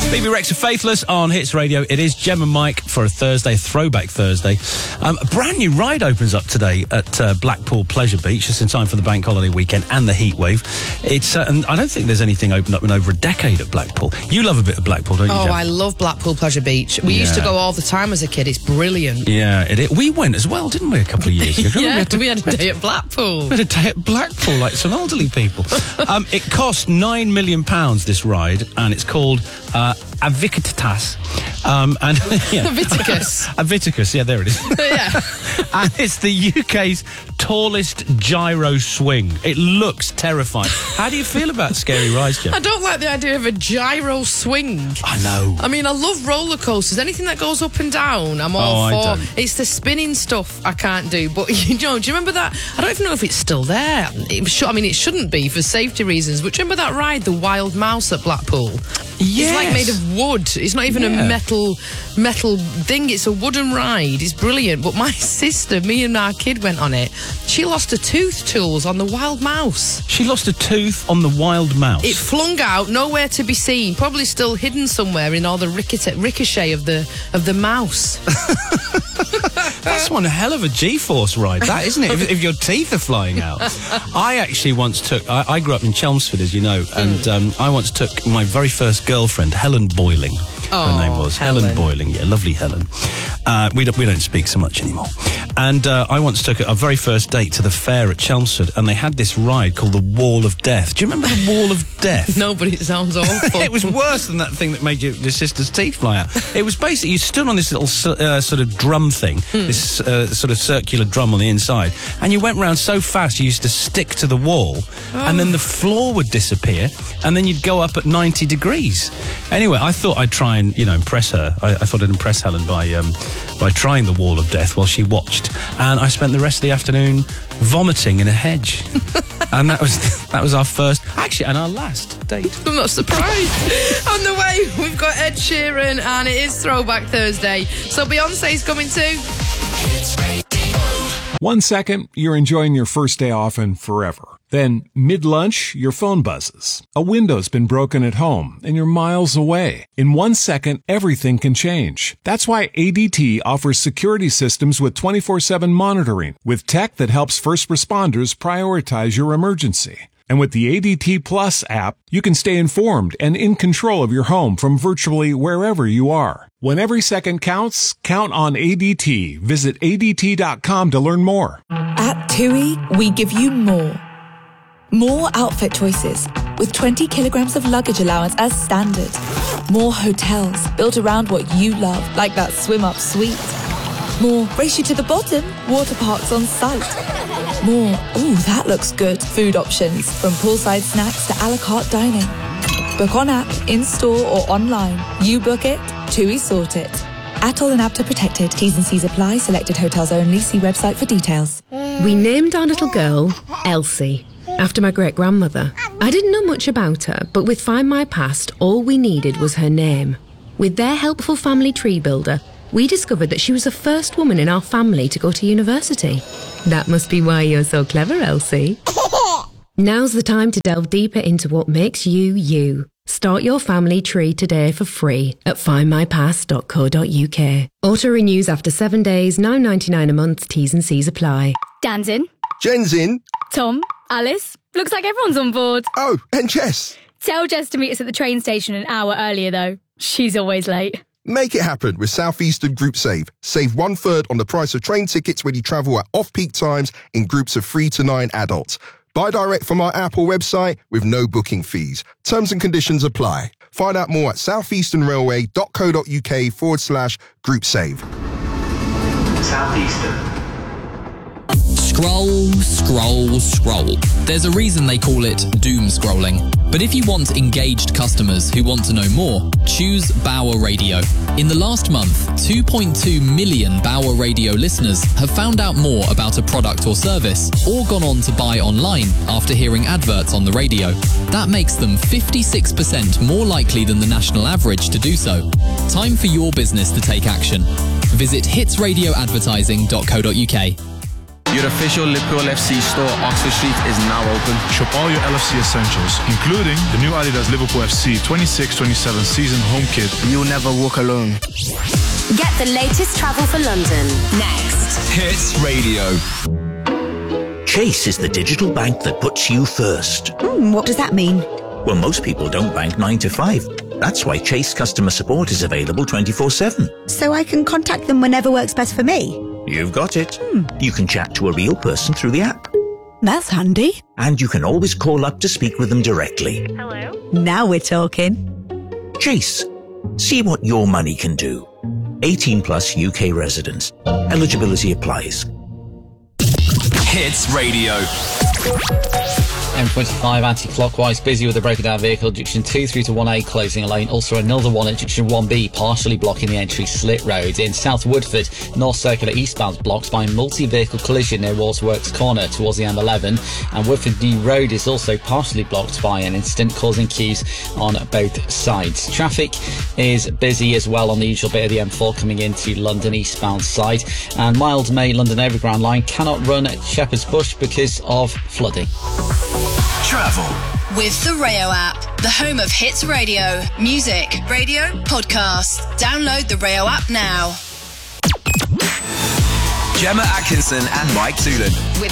BB Rex are Faithless on Hits Radio. It is Gem and Mike for a Thursday, Throwback Thursday. A brand new ride opens up today at Blackpool Pleasure Beach, just in time for the bank holiday weekend and the heat wave. It's and I don't think there's anything opened up in over a decade at Blackpool. You love a bit of Blackpool, don't you, Gem? Oh, I love Blackpool Pleasure Beach. We used to go all the time as a kid. It's brilliant. Yeah, we went as well, didn't we, a couple of years ago? Yeah, we had a day at Blackpool. We had a day at Blackpool, like some elderly people. It cost £9 million, this ride, and it's called Avicatas. Aviticus. Aviticus, yeah, there it is. Yeah. And it's the UK's tallest gyro swing. It looks terrifying. How do you feel about scary rides, Jeff? I don't like the idea of a gyro swing. I know. I mean, I love roller coasters. Anything that goes up and down, I'm all for. I don't. It's the spinning stuff I can't do. But, do you remember that? I don't even know if it's still there. It shouldn't be for safety reasons. But do you remember that ride, the Wild Mouse at Blackpool? Yes. It's like made of wood. It's not even a metal thing. It's a wooden ride. It's brilliant. But my sister, me and our kid went on it. She lost a tooth, Tools, on the Wild Mouse. She lost a tooth on the Wild Mouse? It flung out, nowhere to be seen. Probably still hidden somewhere in all the ricochet of the mouse. That's one hell of a G-force ride, that, isn't it? If your teeth are flying out. I actually once took... I grew up in Chelmsford, as you know, and I once took my very first girlfriend, Helen Boyling. Her name was Helen Boyling. Yeah, lovely Helen. We don't speak so much anymore. And I once took a very first date to the fair at Chelmsford, and they had this ride called the Wall of Death. Do you remember the Wall of Death? No, but it sounds awful. It was worse than that thing that made your sister's teeth fly out. It was basically, you stood on this little sort of drum thing, this sort of circular drum on the inside, and you went round so fast you used to stick to the wall, and then the floor would disappear, and then you'd go up at 90 degrees. Anyway, I thought I'd try and, impress her. I thought I'd impress Helen by trying the Wall of Death while she watched, and I spent the rest of the afternoon vomiting in a hedge. And that was our first, actually, and our last date. I'm not surprised. On the way, we've got Ed Sheeran, and it is Throwback Thursday. So Beyonce's coming too. 1 second, you're enjoying your first day off and forever. Then, mid-lunch, your phone buzzes. A window's been broken at home, and you're miles away. In 1 second, everything can change. That's why ADT offers security systems with 24/7 monitoring, with tech that helps first responders prioritize your emergency. And with the ADT Plus app, you can stay informed and in control of your home from virtually wherever you are. When every second counts, count on ADT. Visit ADT.com to learn more. At TUI, we give you more. More outfit choices, with 20 kilograms of luggage allowance as standard. More hotels built around what you love, like that swim-up suite. More race you to the bottom, water parks on site. More, ooh, that looks good, food options, from poolside snacks to a la carte dining. Book on app, in-store or online. You book it, TUI sort it. ATOL and APTA protected. T's and C's apply. Selected hotels only. See website for details. We named our little girl Elsie, after my great-grandmother. I didn't know much about her, but with Find My Past, all we needed was her name. With their helpful family tree builder, we discovered that she was the first woman in our family to go to university. That must be why you're so clever, Elsie. Now's the time to delve deeper into what makes you, you. Start your family tree today for free at findmypast.co.uk. Auto renews after 7 days, $9.99 a month. T's and C's apply. Dan's in. Jen's in. Tom, Alice. Looks like everyone's on board. Oh, and Jess. Tell Jess to meet us at the train station an hour earlier, though. She's always late. Make it happen with South Eastern Group Save. Save 1/3 on the price of train tickets when you travel at off-peak times in groups of 3 to 9 adults. Buy direct from our app or website with no booking fees. Terms and conditions apply. Find out more at southeasternrailway.co.uk/group save. Southeastern. Scroll, scroll, scroll. There's a reason they call it doom scrolling. But if you want engaged customers who want to know more, choose Bauer Radio. In the last month, 2.2 million Bauer Radio listeners have found out more about a product or service or gone on to buy online after hearing adverts on the radio. That makes them 56% more likely than the national average to do so. Time for your business to take action. Visit hitsradioadvertising.co.uk. Your official Liverpool FC store, Oxford Street, is now open. Shop all your LFC essentials, including the new Adidas Liverpool FC 26-27 season home kit. You'll never walk alone. Get the latest travel for London next. Hits Radio. Chase is the digital bank that puts you first. What does that mean? Well, most people don't bank 9 to 5. That's why Chase customer support is available 24/7. So I can contact them whenever works best for me? You've got it. You can chat to a real person through the app. That's handy. And you can always call up to speak with them directly. Hello? Now we're talking. Chase. See what your money can do. 18 plus UK residents. Eligibility applies. Hits Radio. M25 anti-clockwise, busy with a broken down vehicle, junction 2 through to 1A closing a lane. Also another one at junction 1B, partially blocking the entry Slit Road. In South Woodford, North Circular eastbound blocked by a multi-vehicle collision near Waterworks Corner towards the M11. And Woodford New Road is also partially blocked by an incident causing queues on both sides. Traffic is busy as well on the usual bit of the M4 coming into London eastbound side. And Mild May London Overground line cannot run at Shepherd's Bush because of flooding. Travel with the Rayo app, the home of hits radio, music, radio, podcasts. Download the Rayo app now. Gemma Atkinson and Mike Toolan.